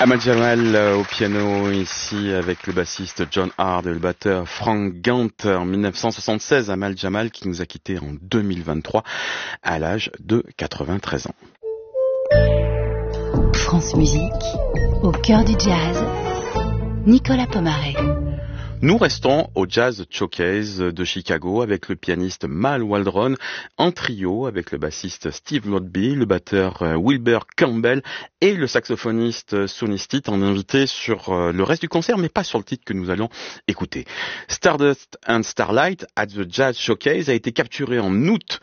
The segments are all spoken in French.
Ahmad Jamal au piano ici avec le bassiste John Hard et le batteur Frank Gant en 1976. Ahmad Jamal qui nous a quittés en 2023 à l'âge de 93 ans. France Musique, au cœur du jazz, Nicolas Pomaret. Nous restons au Jazz Showcase de Chicago avec le pianiste Mal Waldron en trio avec le bassiste Steve Lodby, le batteur Wilber Campbell et le saxophoniste Sonny Stitt en invité sur le reste du concert, mais pas sur le titre que nous allons écouter. Stardust and Starlight at the Jazz Showcase a été capturé en août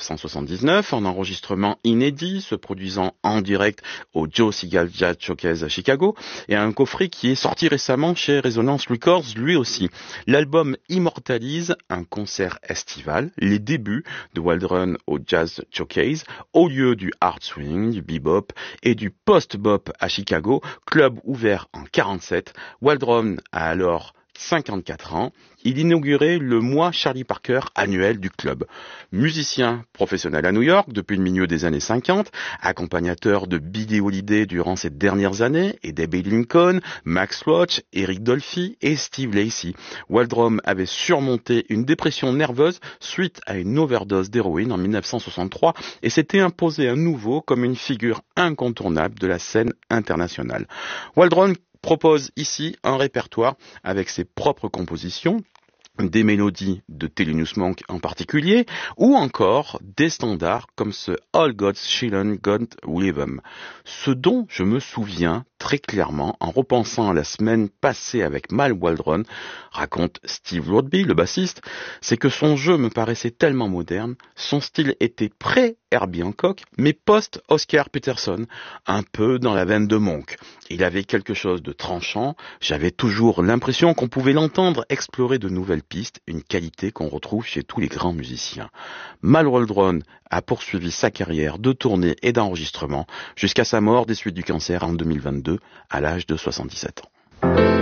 1979 en enregistrement inédit, se produisant en direct au Joe Segal Jazz Showcase à Chicago et un coffret qui est sorti récemment chez Resonance Records, lui aussi. L'album immortalise un concert estival, les débuts de Waldron au Jazz Showcase, au lieu du hard swing, du bebop et du post-bop à Chicago, club ouvert en 47. Waldron a alors 54 ans, il inaugurait le mois Charlie Parker annuel du club. Musicien professionnel à New York depuis le milieu des années 50, accompagnateur de Billie Holiday durant ces dernières années, et d'Abbey Lincoln, Max Roach, Eric Dolphy et Steve Lacy. Waldron avait surmonté une dépression nerveuse suite à une overdose d'héroïne en 1963 et s'était imposé à nouveau comme une figure incontournable de la scène internationale. Waldron propose ici un répertoire avec ses propres compositions, des mélodies de Thelonious Monk en particulier, ou encore des standards comme ce All God's Children God With Them. Ce dont je me souviens très clairement en repensant à la semaine passée avec Mal Waldron, raconte Steve Lodby, le bassiste, c'est que son jeu me paraissait tellement moderne, son style était pré-Herbie Hancock, mais post-Oscar Peterson, un peu dans la veine de Monk. Il avait quelque chose de tranchant, j'avais toujours l'impression qu'on pouvait l'entendre explorer de nouvelles pistes, une qualité qu'on retrouve chez tous les grands musiciens. Mal Waldron a poursuivi sa carrière de tournée et d'enregistrement jusqu'à sa mort des suites du cancer en 2022 à l'âge de 77 ans.